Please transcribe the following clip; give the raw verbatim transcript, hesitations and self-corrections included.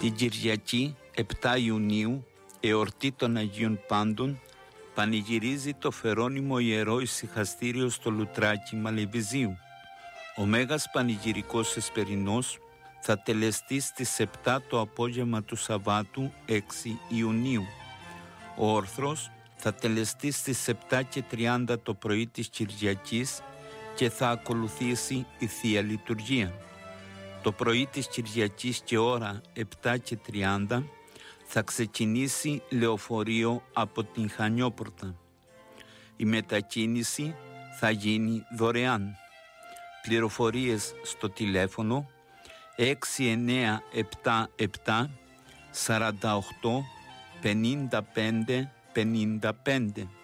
Την Κυριακή επτά Ιουνίου, εορτή των Αγίων Πάντων, πανηγυρίζει το Φερόνιμο Ιερό Ησυχαστήριο στο Λουτράκι Μαλεβιζίου. Ο Μέγας Πανηγυρικός Εσπερινός θα τελεστεί στις επτά το απόγευμα του Σαββάτου έξι Ιουνίου. Ο Όρθρος θα τελεστεί στις επτά και τριάντα το πρωί της Κυριακής και θα ακολουθήσει η Θεία Λειτουργία. Το πρωί της Κυριακής και ώρα επτά και τριάντα θα ξεκινήσει λεωφορείο από την Χανιόπορτα. Η μετακίνηση θα γίνει δωρεάν. Πληροφορίες στο τηλέφωνο έξι εννέα επτά επτά σαράντα οκτώ πενήντα πέντε πενήντα πέντε.